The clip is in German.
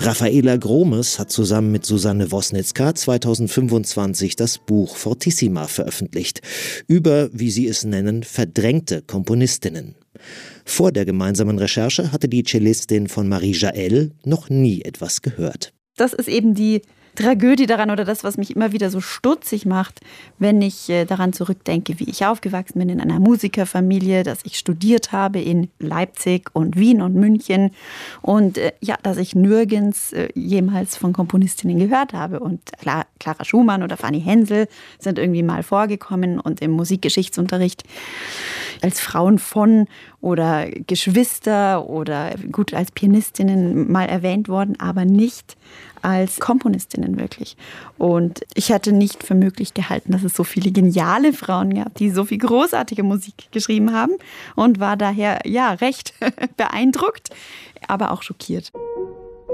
Raffaela Gromes hat zusammen mit Susanne Wosnitzka 2025 das Buch Fortissima veröffentlicht, über, wie sie es nennen, verdrängte Komponistinnen. Vor der gemeinsamen Recherche hatte die Cellistin von Marie Jaël noch nie etwas gehört. Das ist eben die Tragödie daran oder das, was mich immer wieder so stutzig macht, wenn ich daran zurückdenke, wie ich aufgewachsen bin in einer Musikerfamilie, dass ich studiert habe in Leipzig und Wien und München und dass ich nirgends jemals von Komponistinnen gehört habe. Und Clara Schumann oder Fanny Hensel sind irgendwie mal vorgekommen und im Musikgeschichtsunterricht als Frauen von oder Geschwister oder gut als Pianistinnen mal erwähnt worden, aber nicht als Komponistinnen wirklich. Und ich hatte nicht für möglich gehalten, dass es so viele geniale Frauen gab, die so viel großartige Musik geschrieben haben und war daher recht beeindruckt, aber auch schockiert.